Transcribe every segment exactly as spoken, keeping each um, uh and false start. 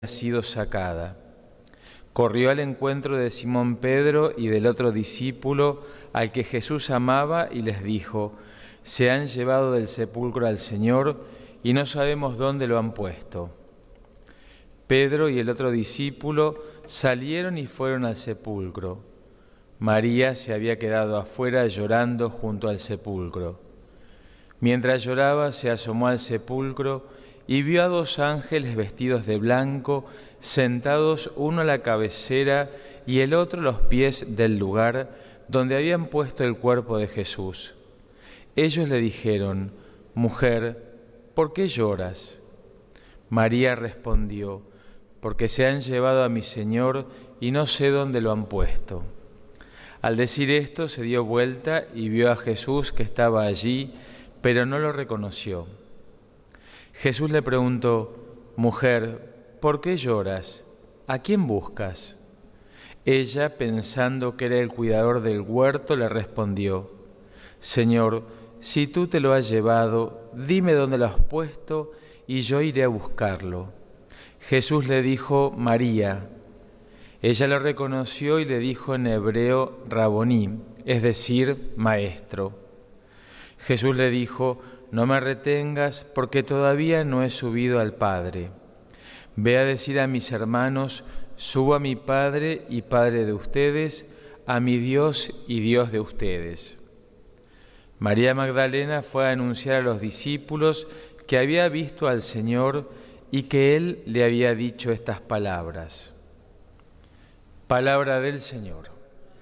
sido sacada. Corrió al encuentro de Simón Pedro y del otro discípulo al que Jesús amaba y les dijo: se han llevado del sepulcro al Señor y no sabemos dónde lo han puesto. Pedro y el otro discípulo salieron y fueron al sepulcro. María se había quedado afuera llorando junto al sepulcro. Mientras lloraba, se asomó al sepulcro y vio a dos ángeles vestidos de blanco, sentados uno a la cabecera y el otro a los pies del lugar donde habían puesto el cuerpo de Jesús. Ellos le dijeron: Mujer, ¿por qué lloras? María respondió: porque se han llevado a mi Señor y no sé dónde lo han puesto. Al decir esto, se dio vuelta y vio a Jesús que estaba allí, pero no lo reconoció. Jesús le preguntó: Mujer, ¿por qué lloras? ¿A quién buscas? Ella, pensando que era el cuidador del huerto, le respondió: Señor, si tú te lo has llevado, dime dónde lo has puesto y yo iré a buscarlo. Jesús le dijo: María. Ella lo reconoció y le dijo en hebreo: Raboní, es decir, maestro. Jesús le dijo: no me retengas, porque todavía no he subido al Padre. Ve a decir a mis hermanos: subo a mi Padre y Padre de ustedes, a mi Dios y Dios de ustedes. María Magdalena fue a anunciar a los discípulos que había visto al Señor y que Él le había dicho estas palabras. Palabra del Señor.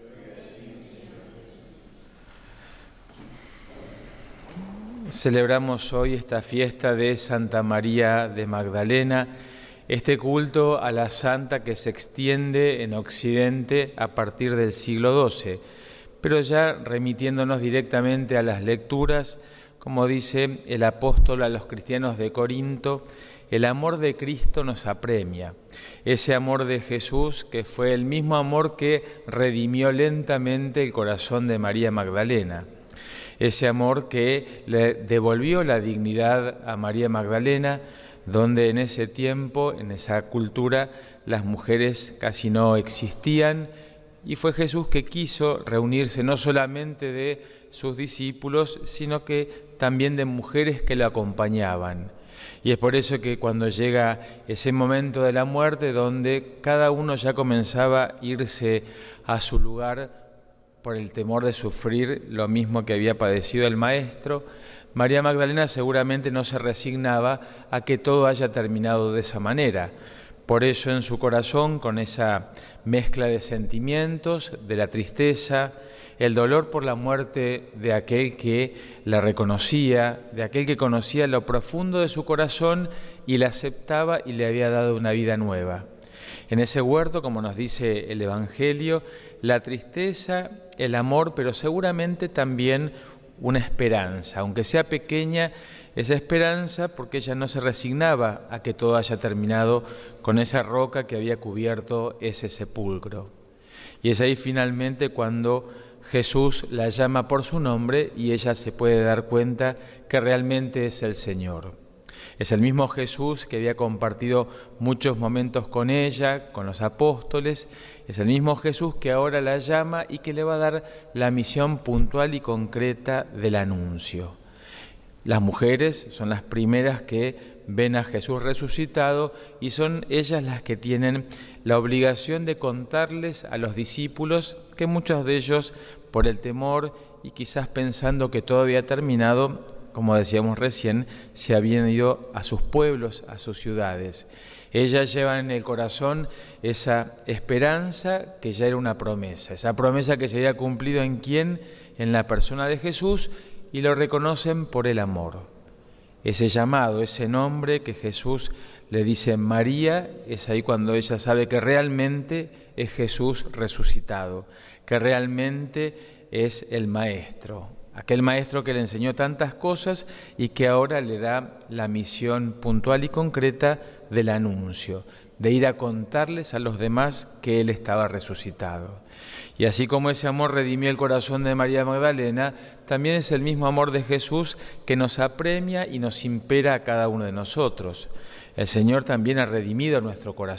Celebramos hoy esta fiesta de Santa María de Magdalena, este culto a la santa que se extiende en Occidente a partir del siglo doce, pero ya remitiéndonos directamente a las lecturas, como dice el apóstol a los cristianos de Corinto, el amor de Cristo nos apremia, ese amor de Jesús que fue el mismo amor que redimió lentamente el corazón de María Magdalena. Ese amor que le devolvió la dignidad a María Magdalena, donde en ese tiempo, en esa cultura, las mujeres casi no existían, y fue Jesús que quiso reunirse no solamente de sus discípulos, sino que también de mujeres que lo acompañaban. Y es por eso que cuando llega ese momento de la muerte, donde cada uno ya comenzaba a irse a su lugar, por el temor de sufrir lo mismo que había padecido el Maestro, María Magdalena seguramente no se resignaba a que todo haya terminado de esa manera. Por eso en su corazón, con esa mezcla de sentimientos, de la tristeza, el dolor por la muerte de aquel que la reconocía, de aquel que conocía lo profundo de su corazón y la aceptaba y le había dado una vida nueva. En ese huerto, como nos dice el Evangelio, la tristeza, el amor, pero seguramente también una esperanza, aunque sea pequeña esa esperanza, porque ella no se resignaba a que todo haya terminado con esa roca que había cubierto ese sepulcro. Y es ahí finalmente cuando Jesús la llama por su nombre y ella se puede dar cuenta que realmente es el Señor. Es el mismo Jesús que había compartido muchos momentos con ella, con los apóstoles. Es el mismo Jesús que ahora la llama y que le va a dar la misión puntual y concreta del anuncio. Las mujeres son las primeras que ven a Jesús resucitado y son ellas las que tienen la obligación de contarles a los discípulos que muchos de ellos, por el temor y quizás pensando que todo había terminado, como decíamos recién, se habían ido a sus pueblos, a sus ciudades. Ellas llevan en el corazón esa esperanza que ya era una promesa, esa promesa que se había cumplido en quién, en la persona de Jesús, y lo reconocen por el amor. Ese llamado, ese nombre que Jesús le dice María, es ahí cuando ella sabe que realmente es Jesús resucitado, que realmente es el Maestro. Aquel Maestro que le enseñó tantas cosas y que ahora le da la misión puntual y concreta del anuncio, de ir a contarles a los demás que Él estaba resucitado. Y así como ese amor redimió el corazón de María Magdalena, también es el mismo amor de Jesús que nos apremia y nos impera a cada uno de nosotros. El Señor también ha redimido nuestro corazón.